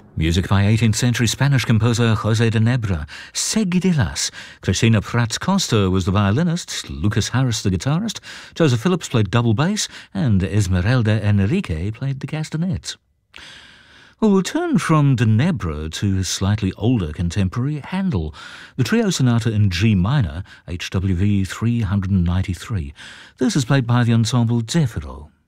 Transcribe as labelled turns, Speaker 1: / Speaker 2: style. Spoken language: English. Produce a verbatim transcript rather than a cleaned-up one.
Speaker 1: Music by eighteenth century Spanish composer José de Nebra. Seguidillas. Cristina Prats Costa was the violinist, Lucas Harris the guitarist, Joseph Phillips played double bass, and Esmeralda Enrique played the castanets. Well, we'll turn from de Nebra to his slightly older contemporary, Handel, the Trio Sonata in G minor, H W V three ninety-three. This is played by the ensemble Zefiro.